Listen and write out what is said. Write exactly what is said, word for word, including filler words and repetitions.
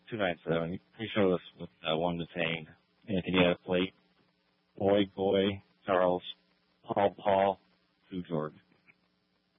two nine seven. You showed us with uh, one detained. Anything you had a plate?